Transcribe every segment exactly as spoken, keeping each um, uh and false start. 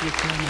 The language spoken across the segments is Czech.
Děkujeme.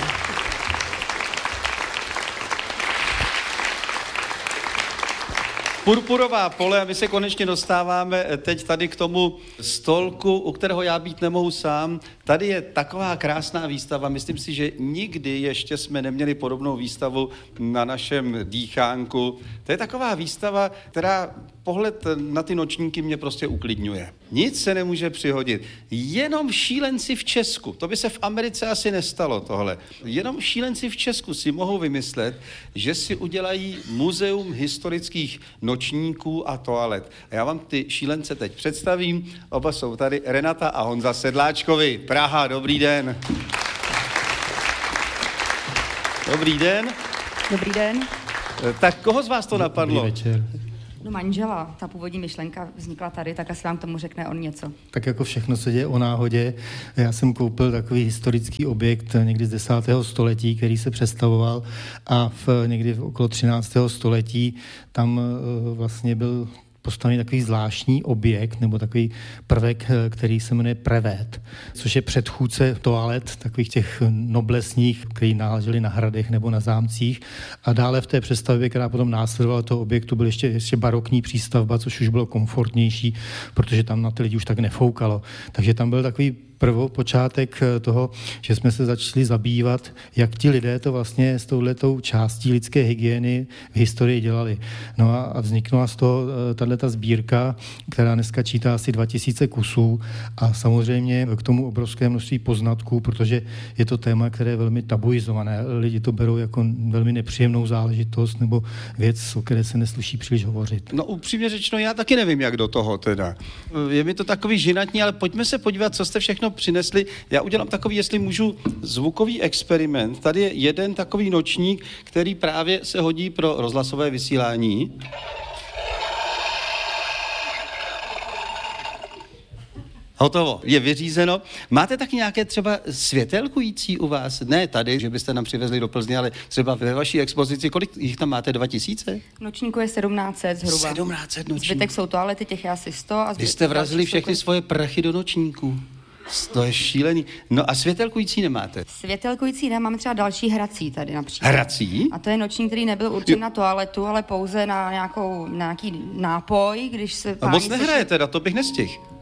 Purpurová pole a my se konečně dostáváme teď tady k tomu stolku, u kterého já být nemohu sám. Tady je taková krásná výstava, myslím si, že nikdy ještě jsme neměli podobnou výstavu na našem dýchánku. To je taková výstava, která pohled na ty nočníky mě prostě uklidňuje. Nic se nemůže přihodit. Jenom šílenci v Česku, to by se v Americe asi nestalo tohle, jenom šílenci v Česku si mohou vymyslet, že si udělají muzeum historických nočníků a toalet. A já vám ty šílence teď představím. Oba jsou tady, Renata a Honza Sedláčkovi. Praha, dobrý den. Dobrý den. Dobrý den. Tak koho z vás to napadlo? Dobrý večer. No manžela, ta původní myšlenka vznikla tady, tak asi vám k tomu řekne on něco. Tak jako všechno se děje o náhodě. Já jsem koupil takový historický objekt někdy z desátého století, který se přestavoval a v, někdy v okolo třináctého století tam uh, vlastně byl postavený takový zvláštní objekt nebo takový prvek, který se jmenuje prevét, což je předchůdce toalet, takových těch noblesních, který náležely na hradech nebo na zámcích. A dále v té přestavbě, která potom následovala toho objektu, byl ještě, ještě barokní přístavba, což už bylo komfortnější, protože tam na ty lidi už tak nefoukalo. Takže tam byl takový prvopočátek toho, že jsme se začali zabývat, jak ti lidé to vlastně s touhletou částí lidské hygieny v historii dělali. No a, a vzniknula z toho tato sbírka, která dneska čítá asi dva tisíce kusů a samozřejmě k tomu obrovské množství poznatků, protože je to téma, které je velmi tabuizované. Lidi to berou jako velmi nepříjemnou záležitost nebo věc, o které se neslyší příliš hovořit. No upřímně řečeno, já taky nevím, jak do toho teda. Je mi to takový žinatní, ale pojďme se podívat, co jste všechno přinesli. Já udělám takový, jestli můžu, zvukový experiment. Tady je jeden takový nočník, který právě se hodí pro rozhlasové vysílání. Hotovo, je vyřízeno. Máte taky nějaké třeba světelkující u vás? Ne tady, že byste nám přivezli do Plzně, ale třeba ve vaší expozici, kolik jich tam máte? Dva tisíce? Nočníku je sedmnáct set zhruba. sedmnáct set nočníků. Zbytek jsou toalety, těch je asi sto. A vy jste vrazili všechny jsou... svoje prachy do nočníků. To je šílený. No a světelkující nemáte? Světelkující ne, máme třeba další hrací tady například. Hrací? A to je nočník, který nebyl určen jo. na toaletu, ale pouze na nějakou, nějaký nápoj, když se... A moc nehraje se... teda, to bych nestihl.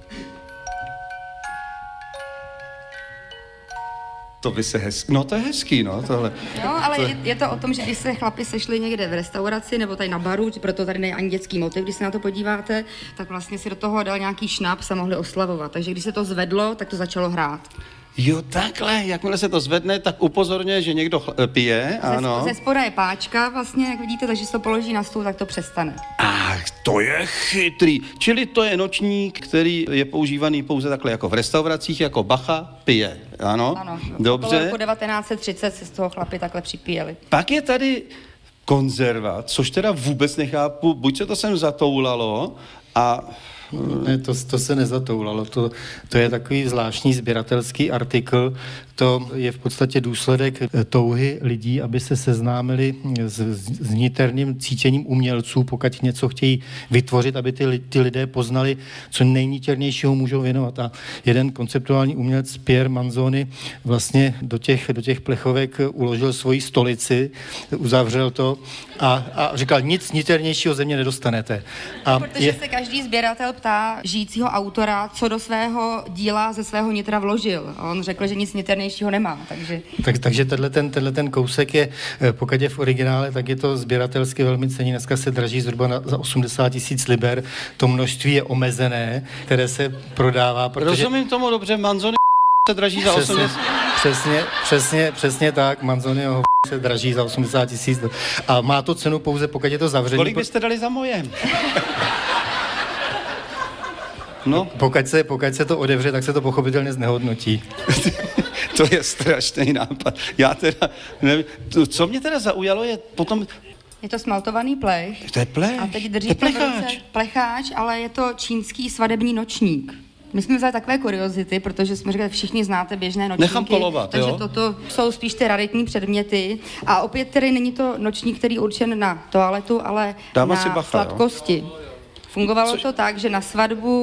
To by se hezky, no to je hezký, no tohle. Jo, ale to... je, je to o tom, že když se chlapi sešli někde v restauraci nebo tady na baru, proto tady není ani dětský motiv, když se na to podíváte, tak vlastně si do toho dal nějaký šnaps a mohli oslavovat. Takže když se to zvedlo, tak to začalo hrát. Jo, takhle, jakmile se to zvedne, tak upozorňuje, že někdo chl- pije, ano. Ze, ze spoda je páčka vlastně, jak vidíte, takže se to položí na stůl, tak to přestane. Ach, to je chytrý. Čili to je nočník, který je používaný pouze takhle jako v restauracích, jako bacha, pije, ano? Ano, dobře. Okolo roku devatenáct set třicet se z toho chlapi takhle připíjeli. Pak je tady konzerva, což teda vůbec nechápu, buď se to sem zatoulalo a... Ne, to, to se nezatoulalo. To, to je takový zvláštní sběratelský artikl. To je v podstatě důsledek touhy lidí, aby se seznámili s, s vnitřním cítěním umělců, pokud něco chtějí vytvořit, aby ty, ty lidé poznali, co nejnitěrnějšího můžou věnovat. A jeden konceptuální umělec, Pier Manzoni, vlastně do těch, do těch plechovek uložil svoji stolici, uzavřel to a, a říkal, nic niternějšího ze mě nedostanete. A protože je... se každý sběratel ptá žijícího autora, co do svého díla ze svého nitra vložil. A on řekl, že nic niternějšího nemá, takže... Tak, takže tenhle ten, tenhle ten kousek je, pokud je v originále, tak je to sběratelsky velmi cenný. Dneska se draží zhruba na, za osmdesát tisíc liber. To množství je omezené, které se prodává, protože... Rozumím tomu dobře, Manzoni se draží za osmdesát... Přesně, přesně, přesně tak, Manzoniho se draží za osmdesát tisíc a má to cenu pouze, pokud je to zavřený. Kolik byste dali za moje? No. Pokud se, pokud se to otevře, tak se to pochopitelně znehodnotí. To je strašný nápad. Já teda nevím. Co mě teda zaujalo je potom... Je to smaltovaný plech. To je plech. A teď držíte plecháč. plecháč, ale je to čínský svadební nočník. My jsme vzali takové kuriozity, protože jsme říkali, všichni znáte běžné nočníky. Nechám kolovat, takže jo? toto jsou spíš ty raritní předměty. A opět tedy není to nočník, který je určen na toaletu, ale Dává na si bacha, sladkosti. Jo? Fungovalo Což... to tak, že na svatbu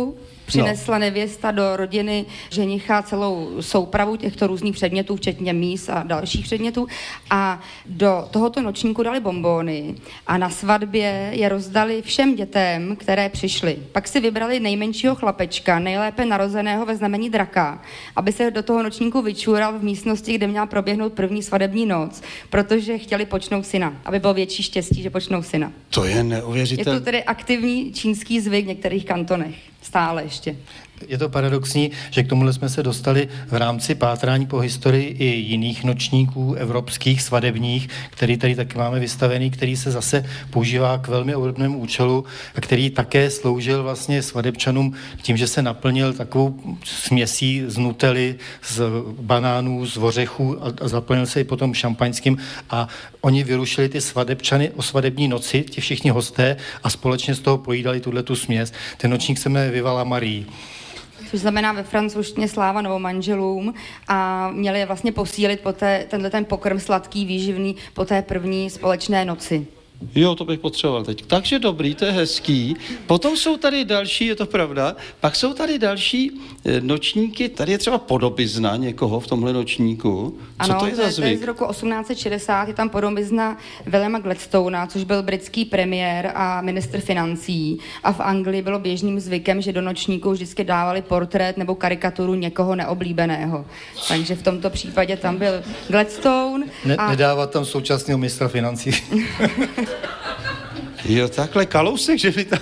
přinesla no. nevěsta do rodiny ženicha celou soupravu těchto různých předmětů, včetně mís a dalších předmětů. A do tohoto nočníku dali bonbóny a na svatbě je rozdali všem dětem, které přišly. Pak si vybrali nejmenšího chlapečka, nejlépe narozeného ve znamení draka, aby se do toho nočníku vyčůral v místnosti, kde měla proběhnout první svadební noc, protože chtěli počnout syna, aby bylo větší štěstí, že počnou syna. To je neuvěřitelné. Je to tedy aktivní čínský zvyk v některých kantonech. Stále ještě. Je to paradoxní, že k tomuhle jsme se dostali v rámci pátrání po historii i jiných nočníků evropských, svadebních, který tady taky máme vystavený, který se zase používá k velmi obdobnému účelu a který také sloužil vlastně svadebčanům tím, že se naplnil takovou směsí z nutely, z banánů, z ořechů a zaplnil se i potom šampaňským a oni vyrušili ty svadebčany o svadební noci, ti všichni hosté a společně z toho pojídali tuhletu směs. Ten nočník se jmenuje Viva la Marie. Což znamená ve francouzštině sláva novomanželům a měli je vlastně posílit po té, tenhle ten pokrm sladký, výživný po té první společné noci. Jo, to bych potřeboval teď. Takže dobrý, to je hezký. Potom jsou tady další, je to pravda, pak jsou tady další nočníky, tady je třeba podobizna někoho v tomhle nočníku. Co ano, to je za zvyk? To je z roku osmnáct set šedesát, je tam podobizna Williama Gladstona, což byl britský premiér a ministr financí. A v Anglii bylo běžným zvykem, že do nočníku vždycky dávali portrét nebo karikaturu někoho neoblíbeného. Takže v tomto případě tam byl Gladstone. Ne, a... Nedávat tam současného ministra financí. Jo, takhle Kalousek, že by tam...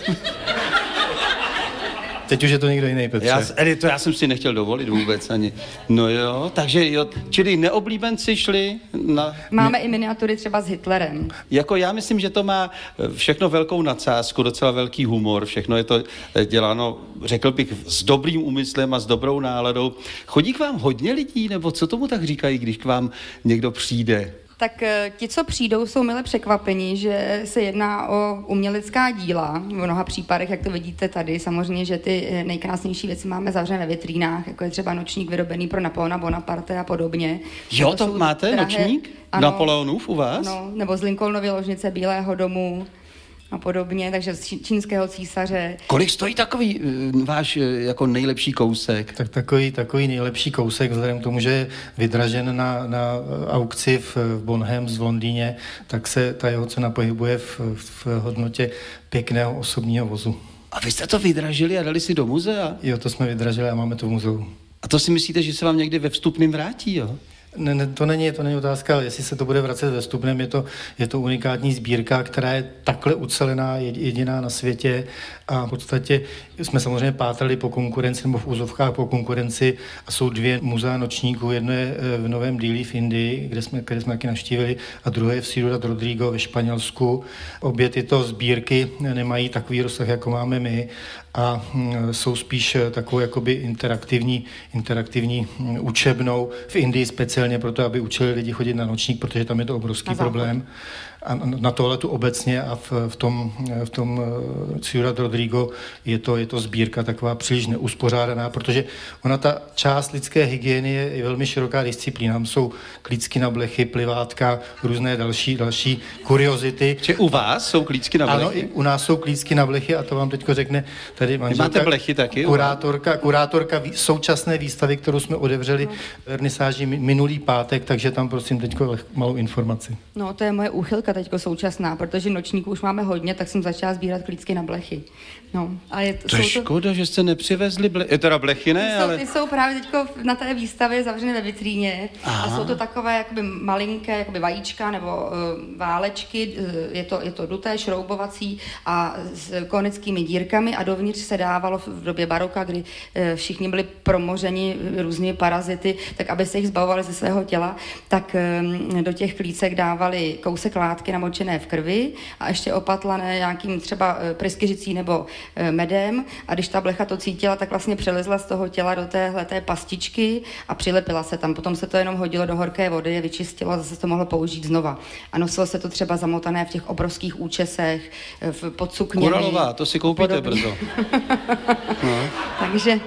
Teď už je to někdo jiný, Petře. Já, to já jsem si nechtěl dovolit vůbec ani. No jo, takže jo, čili neoblíbenci šli na... Máme i miniatury třeba s Hitlerem. Jako já myslím, že to má všechno velkou nadsázku, docela velký humor, všechno je to děláno, řekl bych, s dobrým úmyslem a s dobrou náladou. Chodí k vám hodně lidí, nebo co tomu tak říkají, když k vám někdo přijde? Tak ti, co přijdou, jsou mile překvapeni, že se jedná o umělecká díla. V mnoha případech, jak to vidíte tady, samozřejmě, že ty nejkrásnější věci máme zavřené ve vitrínách, jako je třeba nočník vyrobený pro Napoleona Bonaparte a podobně. Jo, to, to máte drahé, nočník? Ano, Napoleonův u vás? Ano, nebo z Lincolnovy ložnice Bílého domu a podobně, takže z čínského císaře. Kolik stojí takový uh, váš uh, jako nejlepší kousek? Tak takový, takový nejlepší kousek, vzhledem k tomu, že je vydražen na, na aukci v, v Bonhams v Londýně, tak se ta jeho cena pohybuje v, v hodnotě pěkného osobního vozu. A vy jste to vydražili a dali si do muzea? Jo, to jsme vydražili a máme to v muzeu. A to si myslíte, že se vám někdy ve vstupném vrátí, jo? Ne, ne, to není, to není otázka, ale jestli se to bude vracet ve vstupném, je to, je to unikátní sbírka, která je takhle ucelená, jediná na světě a v podstatě jsme samozřejmě pátrali po konkurenci nebo v úzovkách po konkurenci a jsou dvě muzea nočníků, jedno je v Novém Dillí v Indii, kde jsme, které jsme taky navštívili a druhé je v Ciudad Rodrigo ve Španělsku. Obě tyto sbírky nemají takový rozsah, jako máme my a jsou spíš takovou jakoby interaktivní, interaktivní učebnou v Indii speciálně proto, aby učili lidi chodit na nočník, protože tam je to obrovský problém. A na tohletu obecně a v, v tom, v tom Ciudad Rodrigo je to, je to sbírka taková příliš neuspořádaná, protože ona ta část lidské hygieny je, je velmi široká disciplína. Tam jsou klícky na blechy, plivátka, různé další, další kuriozity. Či u vás jsou klícky na blechy? Ano, i u nás jsou klícky na blechy a to vám teďko řekne tady manželka. Máte blechy taky? Kurátorka, kurátorka vý, současné výstavy, kterou jsme odevřeli no. vernisáži minulý pátek, takže tam prosím teďko malou informaci. No, to je moje úchylka teďko současná, protože nočníků už máme hodně, tak jsem začala sbírat klícky na blechy. No, a je, to je to... škoda, že jste nepřivezli blechy, teda blechy ne, ty jsou, ale... Ty jsou právě teďko na té výstavě zavřené ve vitríně. Aha. A jsou to takové jakoby malinké jakoby vajíčka nebo uh, válečky, uh, je, to, je to duté, šroubovací a s konickými dírkami a dovnitř se dávalo v době baroka, kdy uh, všichni byli promořeni různými parazity, tak aby se jich zbavovali ze svého těla, tak um, do těch klícek dávali kousek látky namočené v krvi a ještě opatlané nějakým třeba uh, pryskyřicí nebo uh, medem a když ta blecha to cítila, tak vlastně přelezla z toho těla do téhleté pastičky a přilepila se tam. Potom se to jenom hodilo do horké vody, je vyčistilo a zase to mohlo použít znova. A nosilo se to třeba zamotané v těch obrovských účesech, v, pod sukněmi. Kuralová, to si koupíte brzo. No. Takže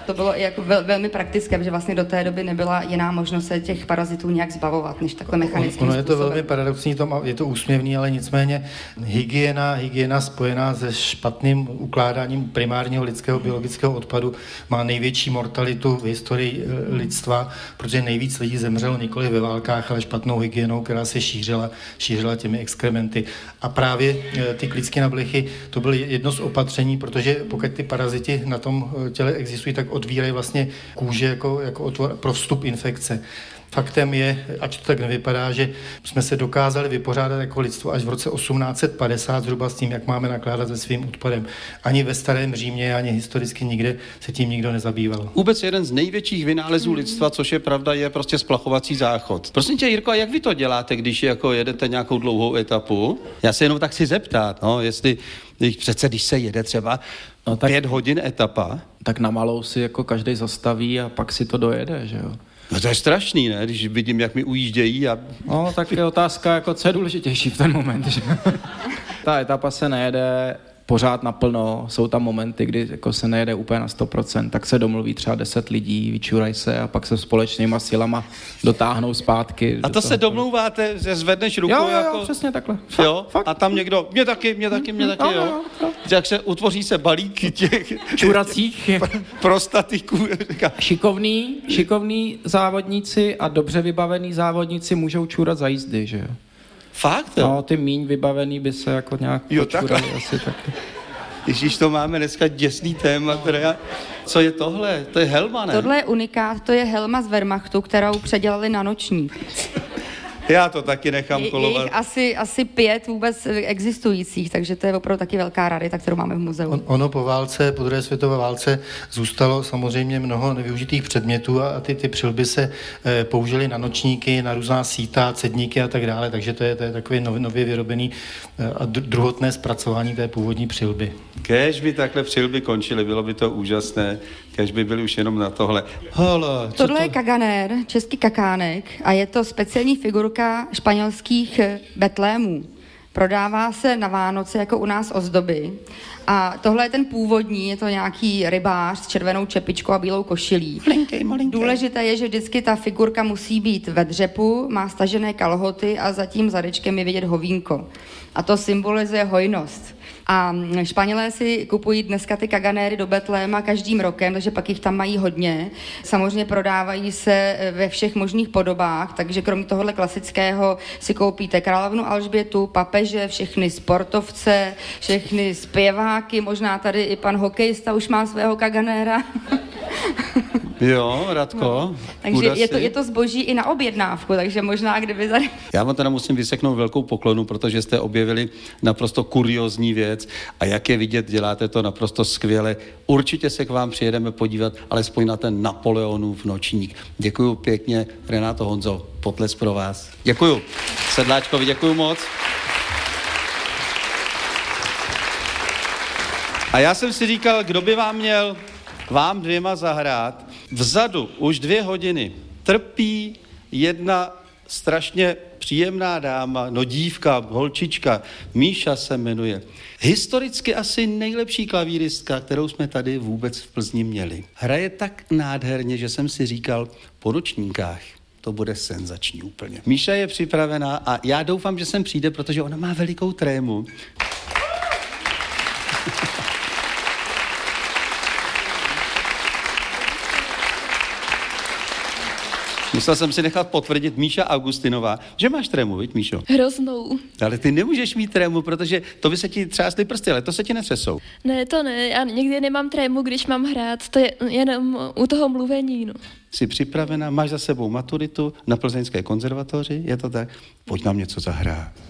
To bylo i jako vel, velmi praktické, protože vlastně do té doby nebyla jiná možnost se těch parazitů nějak zbavovat, než takhle mechanickým Ono je to způsobem. velmi paradoxní, je to úsměvný, ale nicméně hygiena, hygiena spojená se špatným ukládáním primárního lidského biologického odpadu má největší mortalitu v historii lidstva, protože nejvíc lidí zemřelo nikoli ve válkách, ale špatnou hygienou, která se šířila, šířila těmi exkrementy. A právě ty klicky na blechy, to bylo jedno z opatření, protože pokud ty paraziti na tom těle existují, tak odvírají vlastně kůže jako, jako otvor pro vstup infekce. Faktem je, ač to tak nevypadá, že jsme se dokázali vypořádat jako lidstvo až v roce osmnáct set padesát zhruba s tím, jak máme nakládat se svým odpadem. Ani ve starém Římě, ani historicky nikde se tím nikdo nezabýval. Vůbec jeden z největších vynálezů lidstva, což je pravda, je prostě splachovací záchod. Prosím tě, Jirko, a jak vy to děláte, když jako jedete nějakou dlouhou etapu? Já se jenom tak chci zeptat, no, jestli když přece, když se jede třeba no, tak, pět hodin etapa. Tak na malou si jako každý zastaví a pak si to dojede, že jo? No to je strašný, ne? Když vidím, jak mi ujíždějí a... No, tak je otázka, jako co je důležitější v ten moment, že? Ta etapa se nejede pořád naplno, jsou tam momenty, kdy jako se nejede úplně na sto procent, tak se domluví třeba deset lidí, vyčurají se a pak se společnýma silama dotáhnou zpátky. A to se domlouváte, že zvedneš ruku jo, jo, jako... Jo, přesně takhle. Fakt, jo? Fakt. A tam někdo, mě taky, mě taky, mě taky, jo. jo, jo. Jak se utvoří se balíky těch... Čuracích. Prostatiků. Šikovný, šikovný závodníci a dobře vybavený závodníci můžou čurat za jízdy, že jo? Fakt? Jo? No, ty míň vybavený by se jako nějak jo, počurali asi taky. Ježíš, to máme dneska děsný téma, teda. Co je tohle? To je helma, ne? Tohle je unikát, to je helma z Wehrmachtu, kterou předělali na nočník. Já to taky nechám je, kolovat. Je jich asi, asi pět vůbec existujících, takže to je opravdu taky velká rarita, kterou máme v muzeu. On, ono po válce, po druhé světové válce zůstalo samozřejmě mnoho nevyužitých předmětů a ty, ty přilby se e, použily na nočníky, na různá síta, cedníky a tak dále, takže to je, to je takový nově, nově vyrobený e, a druhotné zpracování té původní přilby. Kéž by takhle přilby končily, bylo by to úžasné, kéž by byly už jenom na tohle. Hola, Tohle to... je kaganér, český kakánek a je to speciální figurka španělských betlémů. Prodává se na Vánoce jako u nás ozdoby. A tohle je ten původní, je to nějaký rybář s červenou čepičkou a bílou košilí. Malinkej, malinkej. Důležité je, že vždycky ta figurka musí být ve dřepu, má stažené kalhoty a za tím zadečkem je vidět hovínko. A to symbolizuje hojnost. A Španělé si kupují dneska ty kaganéry do Betléma každým rokem, takže pak jich tam mají hodně. Samozřejmě prodávají se ve všech možných podobách, takže kromě tohohle klasického si koupíte královnu Alžbětu, papeže, všechny sportovce, všechny zpěváky, možná tady i pan hokejista už má svého kaganéra. Jo, Radko. No. Takže je to, je to zboží i na objednávku, takže možná kdyby tady... Já vám teda musím vyseknout velkou poklonu, protože jste objevili naprosto kuriózní věc a jak je vidět, děláte to naprosto skvěle. Určitě se k vám přijedeme podívat, alespoň na ten Napoleonův nočník. Děkuju pěkně, Renato, Honzo, potlesk pro vás. Děkuju. Sedláčkovi, děkuju moc. A já jsem si říkal, kdo by vám měl vám dvěma zahrát. Vzadu už dvě hodiny trpí jedna strašně příjemná dáma, no dívka, holčička, Míša se jmenuje. Historicky asi nejlepší klavíristka, kterou jsme tady vůbec v Plzni měli. Hraje tak nádherně, že jsem si říkal, po nočníkách to bude senzační úplně. Míša je připravená a já doufám, že sem přijde, protože ona má velikou trému. Musel jsem si nechat potvrdit, Míša Augustinová, že máš trému, viď, Míšo? Hroznou. Ale ty nemůžeš mít trému, protože to by se ti třásly prsty, ale to se ti netřesou. Ne, to ne, já nikdy nemám trému, když mám hrát, to je jenom u toho mluvení, no. Jsi připravená, máš za sebou maturitu na Plzeňské konzervatoři, je to tak? Pojď nám něco zahrát.